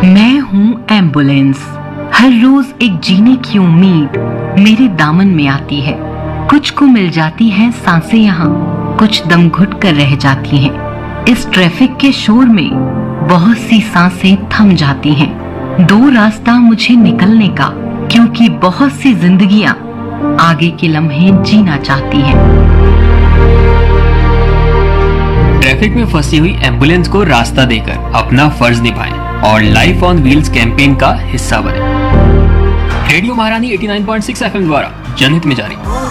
मैं हूँ एम्बुलेंस। हर रोज एक जीने की उम्मीद मेरे दामन में आती है। कुछ को मिल जाती हैं सांसें यहाँ, कुछ दम घुट कर रह जाती हैं। इस ट्रैफिक के शोर में बहुत सी सांसें थम जाती हैं। दो रास्ता मुझे निकलने का, क्योंकि बहुत सी जिंदगियां आगे के लम्हे जीना चाहती हैं। ट्रैफिक में फंसी हुई एम्बुलेंस को रास्ता देकर अपना फर्ज निभाएं और लाइफ ऑन व्हील्स कैंपेन का हिस्सा बने। रेडियो महारानी 89.6 FM द्वारा जनहित में जारी।